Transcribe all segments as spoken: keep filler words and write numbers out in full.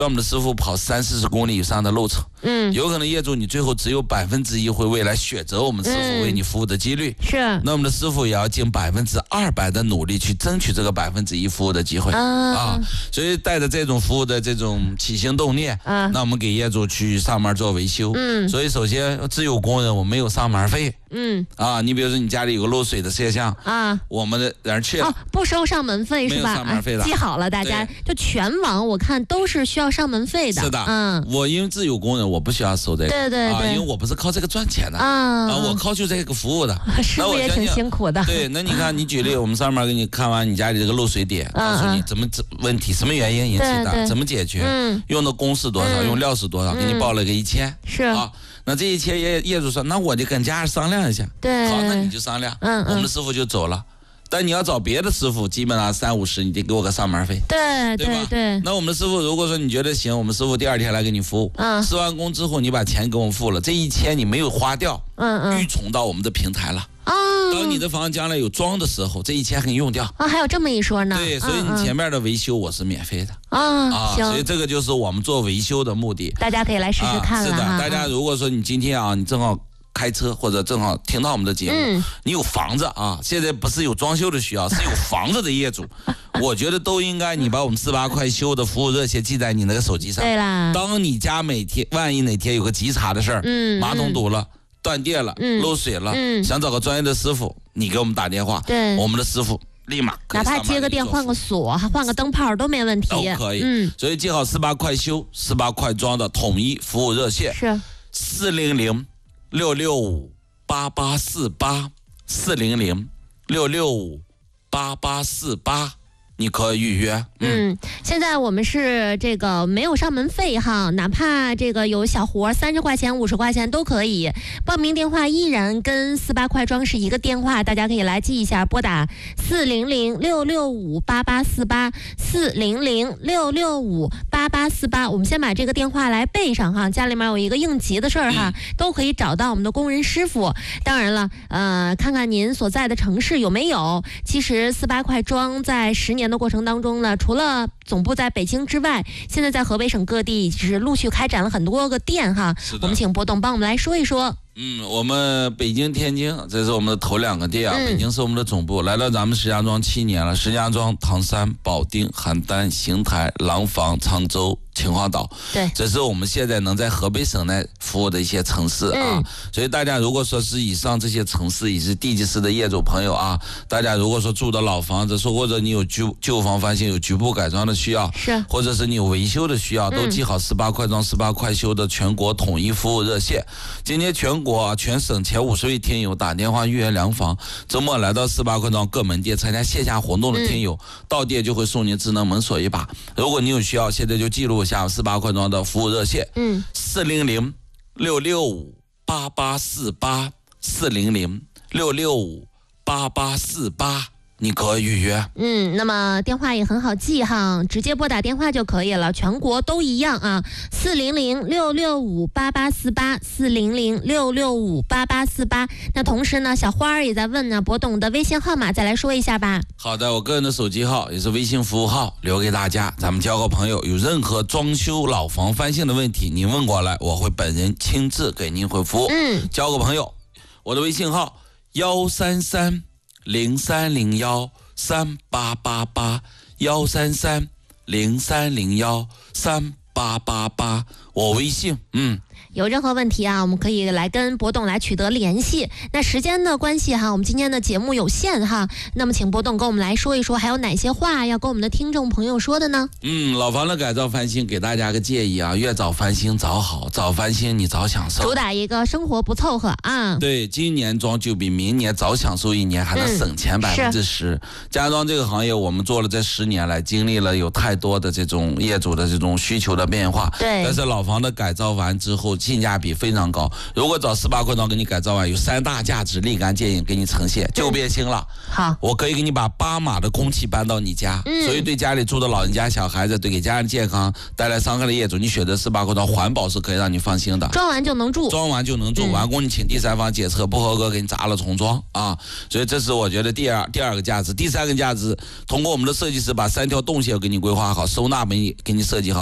让我们的师傅跑三四十公里以上的路程， 嗯， 有可能业主你最后只有百分之一会未来选择我们师傅为你服务的几率， 嗯、是， 那我们的师傅也要尽百分之二百的努力去争取这个百分之一服务的机会、嗯、啊，所以带着这种服务的这种起心动念，嗯，那我们给业主去上门做维修，嗯，所以首先自有工人我没有上门费，嗯，啊，你比如说你家里有个漏水的摄像啊，我们的人去了、哦、 不收上门费是吧？ 没有上门费的、啊、 记好了，大家就全网我看都是需要上门费的。 是的，嗯，我因为自有工人，我不需要收这个， 对对对， 啊，因为我不是靠这个赚钱的，啊，啊我靠就这个服务的， 师傅也挺辛苦的。 对，那你看，你举例，我们上面给你看完你家里这个漏水点，告诉你怎么问题，什么原因引起的，怎么解决，嗯，用的工是多少，用料是多少，给你报了个一千，是啊。那这一切业业主说，那我就跟家人商量一下，对，好，那你就商量，嗯，我们的师傅就走了。但你要找别的师傅，基本上三五十，你得给我个上门费， 对对吧？ 对。 那我们的师傅如果说你觉得行，我们师傅第二天来给你服务，嗯，施完工之后你把钱给我们付了，这一千你没有花掉，嗯嗯，预存到我们的平台了。哦。当你的房将来有装的时候，这一千可以用掉。 啊，还有这么一说呢？ 对，所以你前面的维修我是免费的。 啊，啊， 所以这个就是我们做维修的目的。 大家可以来试试看了、 啊、是的，大家如果说你今天啊，你正好开车或者正好听到我们的节目、嗯、你有房子啊，现在不是有装修的需要，是有房子的业主我觉得都应该你把我们四八快修的服务热线记在你那个手机上。 对啦， 当你家每天万一哪天有个急茬的事儿、嗯、马桶堵了、嗯、断电了、嗯、漏水了、嗯、想找个专业的师傅，你给我们打电话，对，我们的师傅立马哪怕接个电换个锁换个灯泡都没问题， 都可以。嗯，所以记好四八快修四八快装的统一服务热线是四零零六六五八八四八四零零六六五八八四八，你可以预约。 嗯，现在我们是这个没有上门费哈，哪怕这个有小活三十块钱五十块钱都可以。报名电话依然跟四八快装是一个电话，大家可以来记一下，拨打四零零六六五八八四八四零零六六五八八四八。我们先把这个电话来背上哈，家里面有一个应急的事儿哈、嗯，都可以找到我们的工人师傅。当然了，呃，看看您所在的城市有没有。其实四八快装在十年的过程当中呢，除了总部在北京之外，现在在河北省各地是陆续开展了很多个店哈。我们请波董帮我们来说一说。 嗯，我们北京、天津，这是我们的头两个店啊。嗯、北京是我们的总部，来到咱们石家庄七年了。石家庄、唐山、保定、邯郸、邢台、廊坊、常州、秦皇岛，对，这是我们现在能在河北省内服务的一些城市啊。嗯、所以大家如果说是以上这些城市，也是地级市的业主朋友啊，大家如果说住的老房子，说或者你有旧旧房翻新、有局部改装的需要，是，或者是你有维修的需要，都记好四八快装、四八快修的全国统一服务热线。今天全国啊，全省前五十位听友打电话预约量房，周末来到四八快装各门店参加线下活动的听友，嗯、到店就会送您智能门锁一把。如果你有需要，现在就记录一下四八快装的服务热线，嗯，四零零六六五八八四八四零零六六五八八四八。你可以预约。 嗯，那么电话也很好记哈，直接拨打电话就可以了，全国都一样啊，四零零六六五八八四八四零零六六五八八四八。那同时呢，小花儿也在问呢，博董的微信号码再来说一下吧。 好的，我个人的手机号也是微信服务号，留给大家，咱们交个朋友。有任何装修老房翻新的问题，您问过来，我会本人亲自给您回复。嗯，交个朋友，我的微信号幺三三。零三零幺三八八八幺三三零三零幺三八八八，我微信，嗯。 有任何问题啊，我们可以来跟博董来取得联系。那时间的关系哈，我们今天的节目有限哈，那么请博董跟我们来说一说，还有哪些话要跟我们的听众朋友说的呢？ 嗯，老房的改造翻新，给大家个建议啊，越早翻新早好，早翻新你早享受， 主打一个生活不凑合啊。 对，今年装就比明年早享受一年，还能省钱百分之十。家装这个行业，我们做了这十年来，经历了有太多的这种业主的这种需求的变化。对，但是老房的改造完之后，性价比非常高。如果找四八快装给你改造完，有三大价值立竿见影给你呈现，就变心了。好，我可以给你把八码的空气搬到你家，嗯、所以对家里住的老人家、小孩子，对给家人健康带来伤害的业主，你选择四八快装，环保是可以让你放心的。 装完就能住， 装完就能住，嗯、完工你请第三方检测不合格，给你砸了重装啊！所以这是我觉得第二第二个价值，第三个价值，通过我们的设计师把三条动线给你规划好，收纳给你给你设计好，老房的原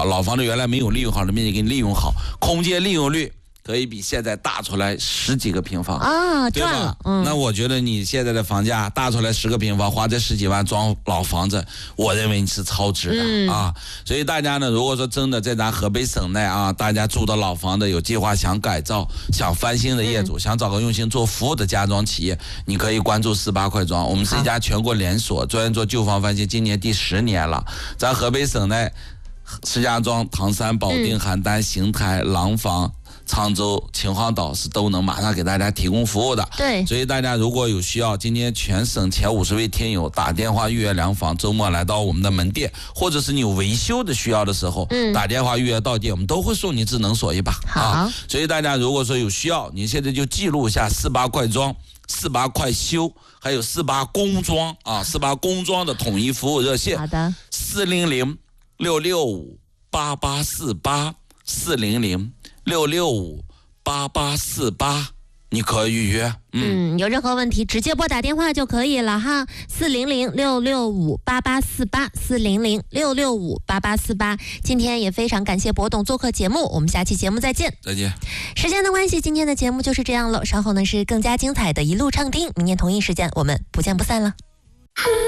原来没有利用好的面积给你利用好，空间利用率可以比现在大出来十几个平方啊， 对吧？ 嗯， 那我觉得你现在的房价大出来十个平方，花这十几万装老房子，我认为你是超值的、嗯、啊。所以大家呢，如果说真的在咱河北省内啊，大家住的老房的有计划想改造、想翻新的业主，嗯、想找个用心做服务的家装企业，你可以关注四八快装。我们是一家全国连锁，专门做旧房翻新，今年第十年了。咱河北省内，石家庄、唐山、保定、邯郸、邢台、廊坊、沧州、秦皇岛是都能马上给大家提供服务的。 对， 所以大家如果有需要，今天全省前五十位听友打电话预约量房，周末来到我们的门店，或者是你有维修的需要的时候，嗯、打电话预约到店，我们都会送你智能锁一把。 好、 啊，所以大家如果说有需要，你现在就记录一下四八快装、四八快修，还有四八工装啊，四八工装的统一服务热线。 好的， 四零零六六五八八四八，四零零六六五八八四八，你可以预约。 嗯, 嗯，有任何问题直接拨打电话就可以了哈，四零零六六五八八四八，四零零六六五八八四八。今天也非常感谢博董做客节目，我们下期节目再见。 再见。 时间的关系，今天的节目就是这样了，稍后呢是更加精彩的一路畅听，明天同一时间我们不见不散了。